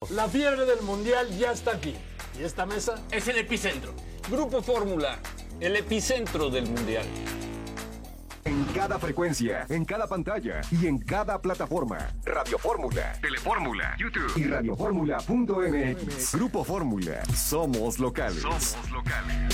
La fiebre del Mundial ya está aquí. ¿Y esta mesa? Es el epicentro. Grupo Fórmula, el epicentro del Mundial. En cada frecuencia, en cada pantalla y en cada plataforma. Radio Fórmula, Telefórmula, YouTube y radioformula.mx. Grupo Fórmula. Somos locales. Somos locales.